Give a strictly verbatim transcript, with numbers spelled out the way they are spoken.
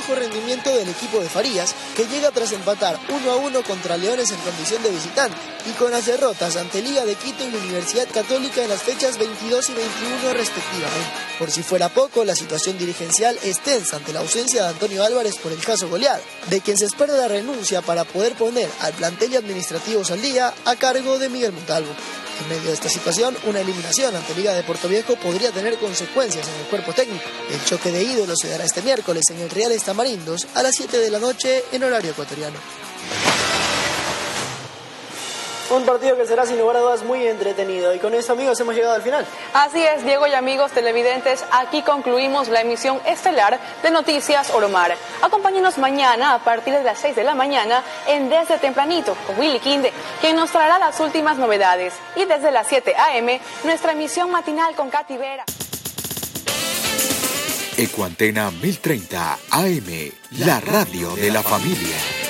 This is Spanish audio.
bajo rendimiento del equipo de Farías, que llega tras empatar uno a uno contra Leones en condición de visitante, y con las derrotas ante Liga de Quito y Universidad Católica en las fechas veintidós y veintiuno respectivamente. Por si fuera poco, la situación dirigencial es tensa ante la ausencia de Antonio Álvarez por el caso goleada, de quien se espera la renuncia para poder poner al plantel y administrativos al día a cargo de Miguel Montalvo. En medio de esta situación, una eliminación ante Liga de Puerto Viejo podría tener consecuencias en el cuerpo técnico. El choque de ídolos se dará este miércoles en el Reales Tamarindos a las siete de la noche en horario ecuatoriano. Un partido que será sin lugar a dudas muy entretenido. Y con eso, amigos, hemos llegado al final. Así es, Diego y amigos televidentes, aquí concluimos la emisión estelar de Noticias Oromar. Acompáñenos mañana a partir de las seis de la mañana en Desde Tempranito con Willy Quinde, quien nos traerá las últimas novedades. Y desde las siete a eme, nuestra emisión matinal con Katy Vera. Ecuantena mil treinta A M, la radio de la familia.